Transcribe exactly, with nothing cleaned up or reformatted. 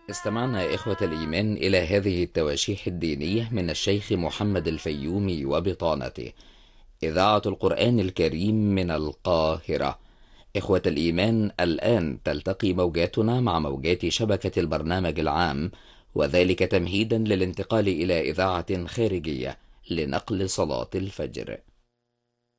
استمعنا إخوة الإيمان إلى هذه التواشيح الدينية من الشيخ محمد الفيومي وبطانته. إذاعة القرآن الكريم من القاهرة. إخوة الإيمان، الآن تلتقي موجاتنا مع موجات شبكة البرنامج العام، وذلك تمهيدا للانتقال إلى إذاعة خارجية لنقل صلاة الفجر.